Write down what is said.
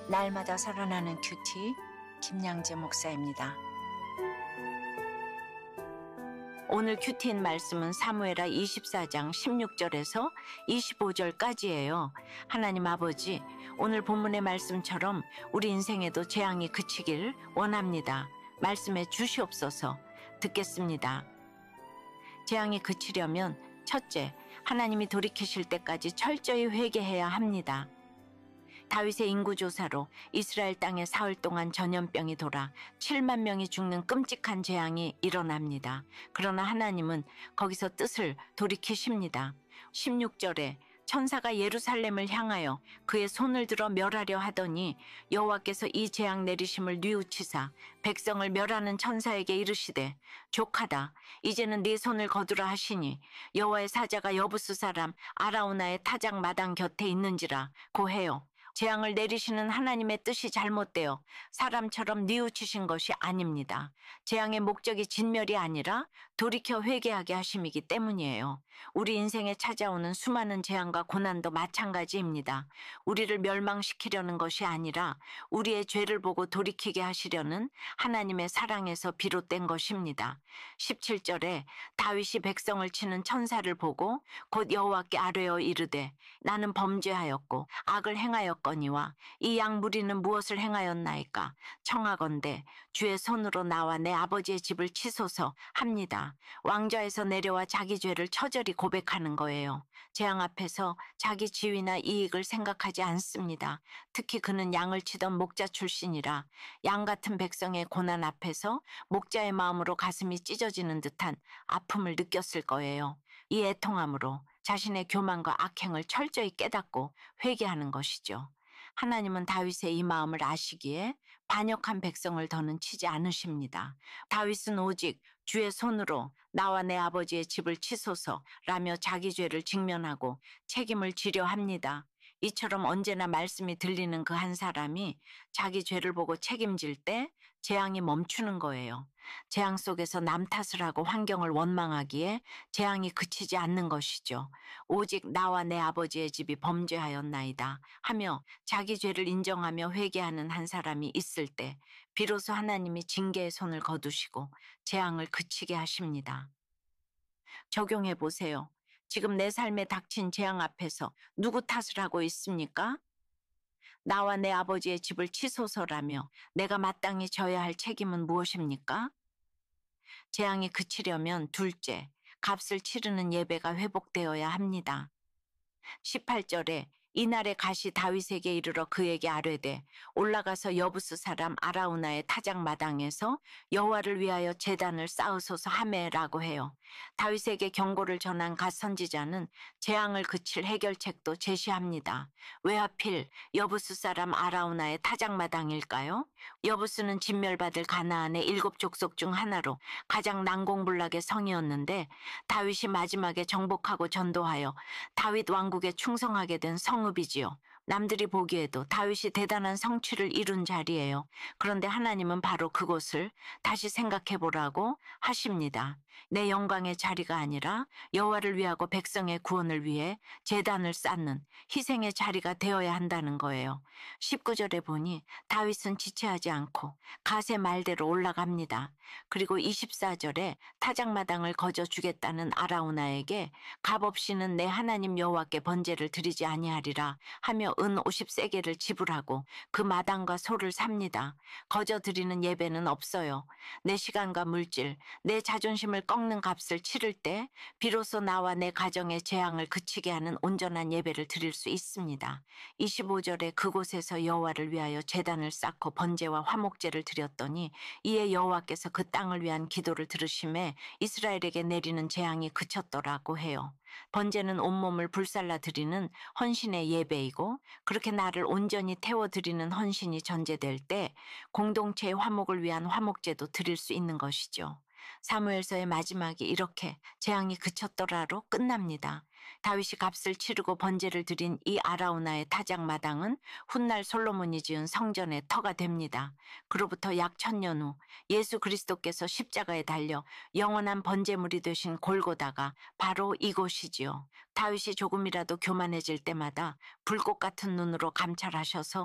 날마다 살아나는 큐티 김양재 목사입니다. 오늘 큐티인 말씀은 사무엘하 24장 16절에서 25절까지예요. 하나님 아버지, 오늘 본문의 말씀처럼 우리 인생에도 재앙이 그치길 원합니다. 말씀해 주시옵소서. 듣겠습니다. 재앙이 그치려면 첫째, 하나님이 돌이키실 때까지 철저히 회개해야 합니다. 다윗의 인구조사로 이스라엘 땅에 사흘 동안 전염병이 돌아 7만 명이 죽는 끔찍한 재앙이 일어납니다. 그러나 하나님은 거기서 뜻을 돌이키십니다. 16절에 천사가 예루살렘을 향하여 그의 손을 들어 멸하려 하더니 여호와께서 이 재앙 내리심을 뉘우치사 백성을 멸하는 천사에게 이르시되 족하다. 이제는 네 손을 거두라 하시니 여호와의 사자가 여부스 사람 아라우나의 타작 마당 곁에 있는지라 고해요. 재앙을 내리시는 하나님의 뜻이 잘못되어 사람처럼 뉘우치신 것이 아닙니다. 재앙의 목적이 진멸이 아니라 돌이켜 회개하게 하심이기 때문이에요. 우리 인생에 찾아오는 수많은 재앙과 고난도 마찬가지입니다. 우리를 멸망시키려는 것이 아니라 우리의 죄를 보고 돌이키게 하시려는 하나님의 사랑에서 비롯된 것입니다. 17절에 다윗이 백성을 치는 천사를 보고 곧 여호와께 아뢰어 이르되 나는 범죄하였고 악을 행하였거니와 이 양 무리는 무엇을 행하였나이까 청하건대 주의 손으로 나와 내 아버지의 집을 치소서 합니다. 왕좌에서 내려와 자기 죄를 처절히 고백하는 거예요. 재앙 앞에서 자기 지위나 이익을 생각하지 않습니다. 특히 그는 양을 치던 목자 출신이라 양 같은 백성의 고난 앞에서 목자의 마음으로 가슴이 찢어지는 듯한 아픔을 느꼈을 거예요. 이 애통함으로 자신의 교만과 악행을 철저히 깨닫고 회개하는 것이죠. 하나님은 다윗의 이 마음을 아시기에 반역한 백성을 더는 치지 않으십니다. 다윗은 오직 주의 손으로 나와 내 아버지의 집을 치소서라며 자기 죄를 직면하고 책임을 지려 합니다. 이처럼 언제나 말씀이 들리는 그 한 사람이 자기 죄를 보고 책임질 때 재앙이 멈추는 거예요. 재앙 속에서 남 탓을 하고 환경을 원망하기에 재앙이 그치지 않는 것이죠. 오직 나와 내 아버지의 집이 범죄하였나이다 하며 자기 죄를 인정하며 회개하는 한 사람이 있을 때 비로소 하나님이 징계의 손을 거두시고 재앙을 그치게 하십니다. 적용해 보세요. 지금 내 삶에 닥친 재앙 앞에서 누구 탓을 하고 있습니까? 나와 내 아버지의 집을 치소서라며 내가 마땅히 져야 할 책임은 무엇입니까? 재앙이 그치려면 둘째, 값을 치르는 예배가 회복되어야 합니다. 18절에 이날에 가시 다윗에게 이르러 그에게 아뢰되 올라가서 여부스 사람 아라우나의 타작 마당에서 여호와를 위하여 제단을 쌓으소서 하매라고 해요. 다윗에게 경고를 전한 갓 선지자는 재앙을 그칠 해결책도 제시합니다. 왜 하필 여부스 사람 아라우나의 타작 마당일까요? 여부스는 진멸받을 가나안의 7족속 중 하나로 가장 난공불락의 성이었는데 다윗이 마지막에 정복하고 전도하여 다윗 왕국에 충성하게 된 성읍이지요. 남들이 보기에도 다윗이 대단한 성취를 이룬 자리예요. 그런데 하나님은 바로 그곳을 다시 생각해 보라고 하십니다. 내 영광의 자리가 아니라 여호와를 위하고 백성의 구원을 위해 제단을 쌓는 희생의 자리가 되어야 한다는 거예요. 19절에 보니 다윗은 지체하지 않고 갓의 말대로 올라갑니다. 그리고 24절에 타작마당을 거저 주겠다는 아라우나에게 값없이는 내 하나님 여호와께 번제를 드리지 아니하리라 하며 은 50세겔을 지불하고 그 마당과 소를 삽니다. 거저 드리는 예배는 없어요. 내 시간과 물질, 내 자존심을 꺾는 값을 치를 때 비로소 나와 내 가정의 재앙을 그치게 하는 온전한 예배를 드릴 수 있습니다. 25절에 그곳에서 여호와를 위하여 제단을 쌓고 번제와 화목제를 드렸더니 이에 여호와께서 그 땅을 위한 기도를 들으심에 이스라엘에게 내리는 재앙이 그쳤더라고 해요. 번제는 온몸을 불살라 드리는 헌신의 예배이고 그렇게 나를 온전히 태워드리는 헌신이 전제될 때 공동체의 화목을 위한 화목제도 드릴 수 있는 것이죠. 사무엘서의 마지막이 이렇게 재앙이 그쳤더라로 끝납니다. 다윗이 값을 치르고 번제를 드린 이 아라우나의 타작 마당은 훗날 솔로몬이 지은 성전의 터가 됩니다. 그로부터 약 1000년 후 예수 그리스도께서 십자가에 달려 영원한 번제물이 되신 골고다가 바로 이곳이지요. 다윗이 조금이라도 교만해질 때마다 불꽃 같은 눈으로 감찰하셔서